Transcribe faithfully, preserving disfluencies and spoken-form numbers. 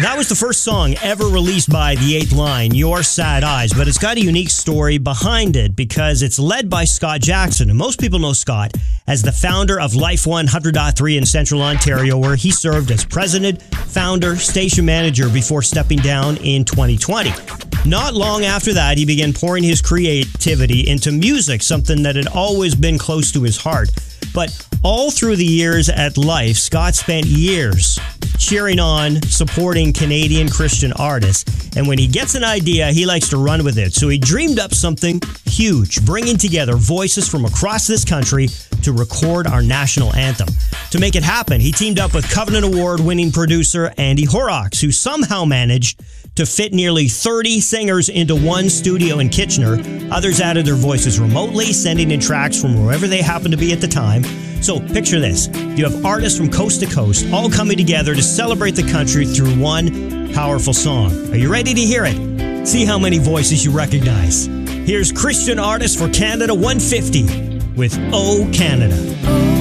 That was the first song ever released by The Eighth Line, Your Sad Eyes, but it's got a unique story behind it because it's led by Scott Jackson. And most people know Scott as the founder of Life one hundred point three in Central Ontario, where he served as president, founder, station manager before stepping down in twenty twenty. Not long after that, he began pouring his creativity into music, something that had always been close to his heart. But all through the years at Life, Scott spent years cheering on, supporting Canadian Christian artists. And when he gets an idea, he likes to run with it. So he dreamed up something huge, bringing together voices from across this country to record our national anthem. To make it happen, he teamed up with Covenant Award-winning producer Andy Horrocks, who somehow managed to fit nearly thirty singers into one studio in Kitchener. Others added their voices remotely, sending in tracks from wherever they happened to be at the time. So picture this. You have artists from coast to coast all coming together to celebrate the country through one powerful song. Are you ready to hear it? See how many voices you recognize. Here's Christian Artists for Canada one fifty with Oh Canada.